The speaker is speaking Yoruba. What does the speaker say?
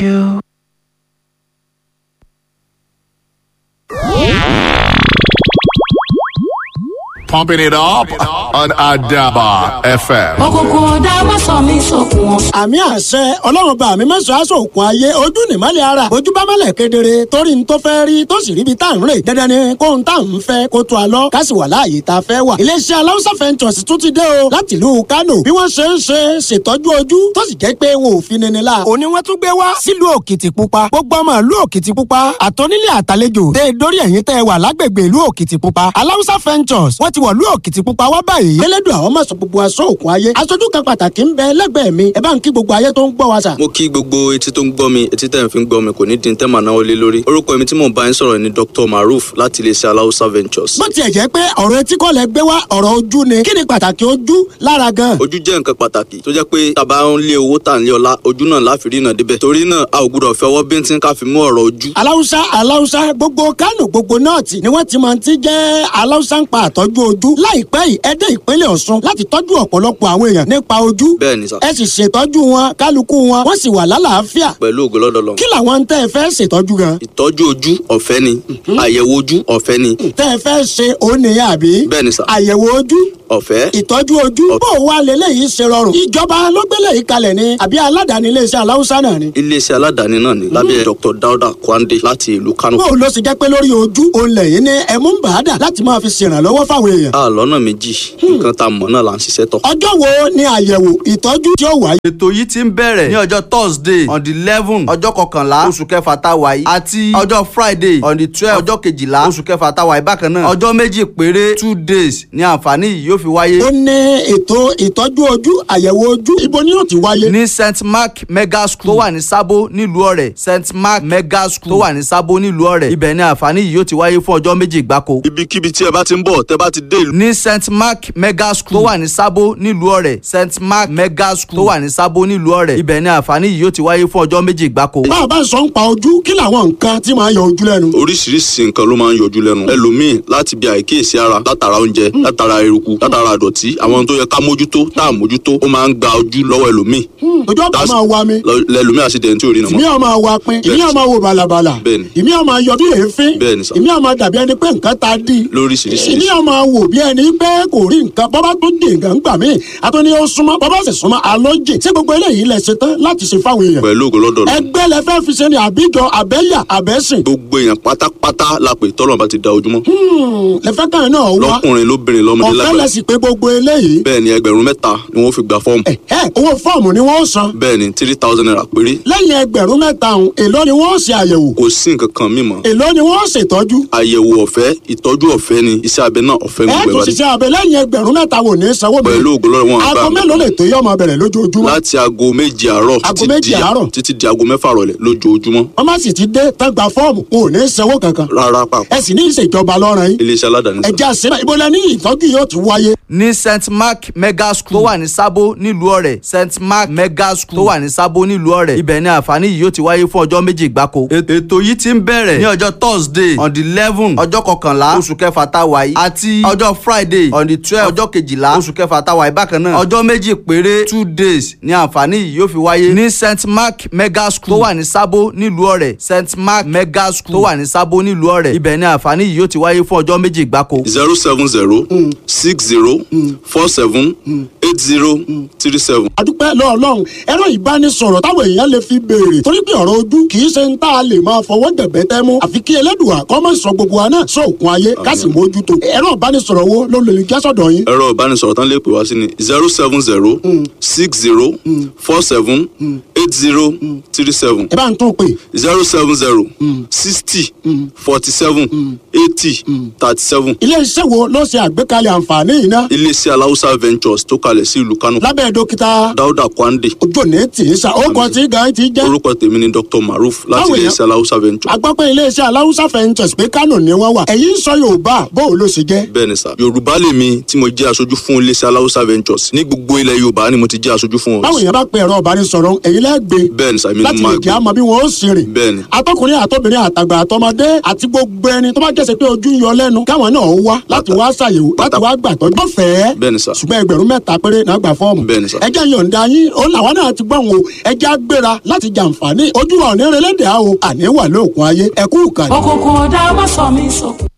you. Pumping it up on Adaba FM. Òkùnkùn ọ̀dà má sọ mí sókun. Àmì àṣẹ Ọlọ́run bá mi mẹ́sàn-án aṣọ òkun ayé ojú nìmọ́lẹ̀ ara ojú bá mọ́lẹ̀ kedere torí n tó fẹ́ rí tó sì ríbi tá à ń rè dandan ni kó n tá à ń fẹ́ kó tó a lọ ká sì wà láàyè tá a fẹ́ wà. Iléeṣẹ́ Aláùsá Ventures tún ti dé o láti ìlú Kánò bí wọ́n ṣe ń ṣètọ́jú ojú tó sì jẹ́ pé wọn ò fi nini la. Òní wọ́n tún gbé wá sílùú Òkìtìpupa gbogbo ọmọ ìlú Òkìtìpupa àtọ́nílé àtàlejò dé dórí ẹ̀yìn tẹ́ wà lágbègbè ìlú Òkìtìpupa Aláùsá Ventures wọ́n ti wọ̀ ìlú Òkìtìpupa wá báyìí. Elédùn àwọn máa sọ gbogbo aṣọ òkun ayé aṣojú kan pàtàkì ń bẹ lẹ́gbẹ̀ẹ́ mi ẹ bá ń kí gbogbo ayé tó ń gbọ́ wa sà. Mo kí gbogbo etí tó ń gbọ́ mi etí tẹ́ ń fi ń gbọ́ mi kò ní dín tẹ́ màá náwó lé lórí. Orúkọ mi tí mò ń bá yín sọ̀rọ̀ ni Dr. Maruf láti iléeṣẹ́ Aláùsá Ventures. Bó tiẹ̀ jẹ́ pé ọ̀rọ̀ etí kọ́ lẹ gbé wá ọ̀rọ̀ ojú ni kí ni pàtàkì ojú lára gan. Ojú jẹ́ nǹkan pàtàkì tó jẹ́ pé tàbá ń lé owó tà ń lé ọlá ojú náà láfi rí náà débẹ̀. Torí náà a ò gbúdọ̀ fẹ́ ọwọ́ bíntín ká fi mú ọ̀rọ̀ ojú. Aláùsá gbogbo Kánò gbogbo nọ́ọ̀tì ni wọ́n ti máa ti jẹ́ Aláùsá ń pa àtọ́jú ojú láìpẹ́ yìí ẹ dé ìpínlẹ̀ Ọ̀ṣun láti tọ́jú ọ̀pọ̀lọpọ̀ àwọn èèyàn nípa ojú. Bẹ́ẹ̀ni sà. Ẹ sì ṣètọ́jú wọn kálukú wọn wọ́n sì wà lálàáfíà. Pẹ̀lú ògo lọ́dọ̀ Ọlọ́run. Kí làwọn tẹ́ ẹ fẹ́ ṣètọ́jú gan? Ìtọ́jú ojú ọ̀fẹ́ ni àyẹ̀wò ojú ọ̀fẹ́ ni. Tẹ́ ẹ fẹ́ ṣe òun nìyẹn àbí? Bẹ́ẹ̀ni sà. Àyẹ̀wò ojú ọ̀fẹ́. ìtọ́jú ojú bó wà lélẹ́yìí ṣe rọrùn. Ìjọba ló gbélé yìí kalẹ̀ ni àbí aládàáni iléeṣẹ́ Aláùsá náà ni. Iléeṣẹ́ aládàáni náà ni lábẹ́ Dr. Dauda Kwande láti ìlú Kánò. Bó ló sì jẹ́ pé lórí ojú òun lẹ́yìn ní ẹ̀mú ń bàádà láti máa fi ṣèrànlọ́wọ́ fáwọn èèyàn. A lọ́nà méjì nǹkan tá a mọ̀ náà là ń ṣiṣẹ́ tọ̀. Ọjọ́ wo ni àyẹ̀wò ìtọ́jú tí ó wáyé? Ètò yìí ti ń bẹ̀rẹ̀ ní ọjọ́ Thursday on the 11 ọjọ́ kọkànlá oṣù kẹfà tá a wà yìí àti ọjọ́ Friday on the 12 ọjọ́ kejìlá oṣù kẹfà tá a wà yìí bákan náà ọjọ́ méjì péré 2 days ni àǹfààní yìí yóò fi wáyé. Ó ní ètò ìtọ́jú ojú àyẹ̀wò ojú ibo ni yóò ti wáyé? Ní St. Mark Mega School tó wà ní Sábó nílùú Ọ̀rẹ́ St. Mark Mega School tó wà ní Sábó nílùú Ọ̀rẹ́ ibẹ̀ ni àǹfààní yìí yóò ti wáyé fún ọjọ́ méjì gbáko. Ibikíbi tí ẹ bá ti ń bọ̀ tẹ́ bá ti dé ìlú. Ní St. Mark Mega School tó wà ní Sábó nílùú Ọ̀rẹ́ St. Mark Mega School tó wà ní Sábó nílùú Ọ̀rẹ́ ibẹ̀ ni àǹfààní yìí yóò ti wáyé fún ọjọ́ méjì gbáko. Bá a bá sọ ń pa ojú kí làwọn nǹkan tí máa yọ ojú lẹ́nu? Oríṣiríṣi nǹkan ló máa ń yọjú lẹ́nu. Ẹlòmíì láti bí àìkíyèsí ara látara oúnjẹ látara eruku látara àdọ̀tí àwọn tó yẹ ká mójútó tá à mójútó ó máa ń gba ojú lọ́wọ́ ẹlòmíì. Ojú ọ̀pá máa wa mi. Lẹ́lòmíì àṣìdẹ̀ntì ò rí nàmọ́. Ìmí á máa wa pin ìmí á máa wo bàlàbàlà ìmí á máa yọ bí èéfín ìmí á máa dàbí ẹni pé nǹkan ta dí lóríṣiríṣi. ìmí á máa wò bí ẹni pé kò rí nǹkan bọ́bá tó dé nǹkan gbà mí àtúní ó súnmọ́ bọ́bá sì súnmọ́ alójì ṣé gbogbo eléyìí lẹ ṣe tán láti ṣe fáwọn èèyàn. Pẹ̀lú ògo lọ́dọ̀ Ọlọ́run. Ẹgbẹ́ lẹ fẹ́ fi ṣe ni àbíjọ àbẹ́yà àbẹ́sìn. Gbogbo èèyàn pátápátá la pè tọ́lọ̀ bá ti da ojúmọ́. Lẹ́fẹ́ kan náà wá lọ́kùnrin lóbìnrin lọ́mọdé lágbàá. ọ̀fẹ́ lẹ sì pé gbogbo eléyìí. Bẹ́ẹ̀ni 3,000 ni wọ́n fi gba fọ́ọ̀mù. Owó fọ́ọ̀mù ni wọ́n san. Bẹ́ẹ̀ni 3,000 naira péré. Lẹ́yìn 3,000 ọ̀hún èló ni wọ́n ṣe àyẹ̀wò. Kò sí nǹkan kan mímọ́. Èló ni wọ́n ṣètọ́jú. Àyẹ̀wò ọ̀fẹ́ ìtọ́jú ọ̀fẹ́ ni iṣẹ́ abẹ náà ọ̀fẹ́ gbogbo ẹ tó ṣiṣẹ́ abẹ lẹ́yìn 3,000 wò ní sanwó mi. Pẹ̀lú ògo lọ́rọ̀ wọn àgbà. Aago mélòó lè tó yọ ọmọ bẹ̀rẹ̀ lójoojúmọ́? Láti aago 7 àárọ̀ títí di aago 6 rọ̀lẹ́ lójoojúmọ́. Wọ́n má sì ti dé tán gba fọ́ọ̀mù wọn ò ní sanwó kankan. Rárá pàpà. Ẹ sì ní ìṣèjọba lọ́rùn yín. Iléeṣẹ́ aládàáni. Ẹja síbẹ̀ ibo la ní ìtọ́jú yóò ti wáyé. Ní St. Mark Mega School tó wà ní Sábó nílùú Ọ̀rẹ́ St. Mark Mega School tó wà ní Sábó nílùú Ọ̀rẹ́ ibẹ̀ ni àǹfààní yìí yóò ti wáyé fún ọjọ́ méjì gbáko. Ètò yìí ti ń bẹ̀rẹ̀ ní ọjọ́ Thursday on the 11 ọjọ́ kọkànlá oṣù kẹfà tá a wà yìí àti ọjọ́ Friday on the 12 ọjọ́ kejìlá oṣù kẹfà tá a wà yìí bákan náà ọjọ́ méjì péré 2 days ni àǹfààní yìí yóò fi wáyé ní St. Mark Mega School tó wà ní Sábó nílùú Ọ̀rẹ́ St. Mark Mega School tó wà ní Sábó nílùú Ọ̀rẹ́ ibẹ̀ ni àǹfààní yìí yóò ti wáyé fún ọjọ́ méjì gbáko. 070 60 47 8037. Adúpẹ́ lọ́ọ̀lọ́run ẹ̀rọ ìbánisọ̀rọ̀ táwọn èèyàn lè fi béèrè torí pé ọ̀rọ̀ ojú kì í ṣe ń tá a lè máa fọwọ́ dẹ̀bẹ́ tẹ́ mú àfi kí Ẹlẹ́dùà kó máa sọ gbogbo wa náà sóòkun ayé ká sì mójútó. Ẹ̀rọ ìbánisọ̀rọ̀ wo ló lè jẹ́ sọ̀dọ̀ yín? Ẹ̀rọ ìbánisọ̀rọ̀ tán lè pè wá sí ni 070 60 47 8037. Ẹ bá ń tún pè. 070 60 47 80 37. Ilé-iṣẹ́ wo ló ṣe àgbékalẹ̀ àǹfààní yìí ná? Iléeṣẹ́ Aláùsá Ventures tó kalẹ̀ sí ìlú Kánò. Lábẹ́ dókítà Dauda Kwande. ojú òní tì í sa orúkọ tí gan ti jẹ́. Orúkọ tèmi ni Dr. Maruf láti Iléeṣẹ́ Aláùsá Ventures. A gbọ́ pé Iléeṣẹ́ Aláùsá Ventures pé Kánò ni wọ́n wà. Ẹ̀yin sọ Yorùbá bó o ló ṣe jẹ́. Bẹ́ẹ̀ni bẹ́ẹ̀ni sà, Yorùbá lèmi tí mo jẹ́ aṣojú fún iléeṣẹ́ Aláùsá Ventures ní gbogbo ilẹ̀ Yorùbá ni mo ti jẹ́ aṣojú fún wọn. báwo yẹn bá pe ẹ̀rọ ìbánisọ̀rọ̀ èyí lẹ́gbẹ̀ẹ́ bẹ́ẹ̀ni sà, mi ni láti mo lè máa jẹ́ àmọ́ bí wọ́n ó sì rìn. bẹ́ẹ̀ni atọ́kùnrin àtọ́bìnrin àtàgbà àtọmọdé àti gbogbo ẹni tó bá jẹ́sẹ̀ pé ojú ń yọ lẹ́nu káwọn náà wá láti wá ṣàyẹ̀wò láti wá gbàtọ́jú bọ́fẹ̀ẹ́. bẹ́ẹ̀ni sà, ṣùgbọ́n ẹgbẹ̀rún mẹ́ta péré náà gbà fọ́ọ̀mù. bẹ́ẹ̀ni sà. ẹjẹ́ yọ̀ǹda yín ó làwọn náà ti gbọ́n o ẹjẹ́ á gbéra láti jàǹfààní ojú wa ò ní relẹ́dẹ̀ á o àní wà lóòkun ayé ẹ̀kú ìkànnì. òkùnkùn ọ̀dà má sọ mí sókun.